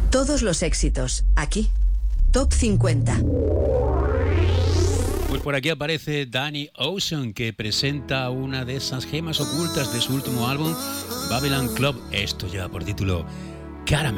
Todos los éxitos, aquí. Top 50. Pues por aquí aparece Danny Ocean, que presenta una de esas gemas ocultas de su último álbum, Babylon Club. Esto lleva por título Caramel.